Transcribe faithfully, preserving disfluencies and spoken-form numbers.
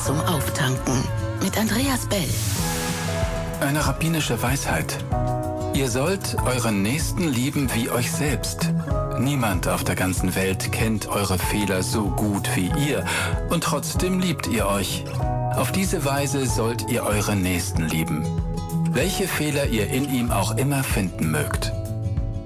zum Auftanken. Mit Andreas Bell. Eine rabbinische Weisheit. Ihr sollt euren Nächsten lieben wie euch selbst. Niemand auf der ganzen Welt kennt eure Fehler so gut wie ihr und trotzdem liebt ihr euch. Auf diese Weise sollt ihr euren Nächsten lieben, welche Fehler ihr in ihm auch immer finden mögt.